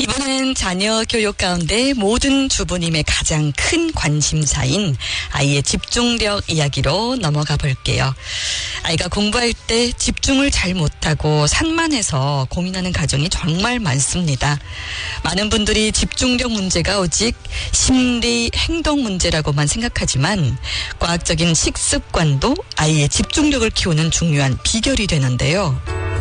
이번엔 자녀 교육 가운데 모든 주부님의 가장 큰 관심사인 아이의 집중력 이야기로 넘어가 볼게요. 아이가 공부할 때 집중을 잘 못하고 산만해서 고민하는 가정이 정말 많습니다. 많은 분들이 집중력 문제가 오직 심리, 행동 문제라고만 생각하지만 과학적인 식습관도 아이의 집중력을 키우는 중요한 비결이 되는데요.